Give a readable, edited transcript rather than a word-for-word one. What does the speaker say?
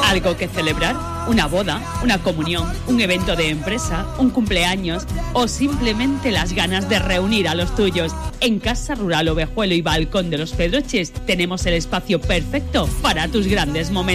¿Algo que celebrar? ¿Una boda? ¿Una comunión? ¿Un evento de empresa? ¿Un cumpleaños? ¿O simplemente las ganas de reunir a los tuyos? En Casa Rural Ovejuelo y Balcón de los Pedroches tenemos el espacio perfecto para tus grandes momentos.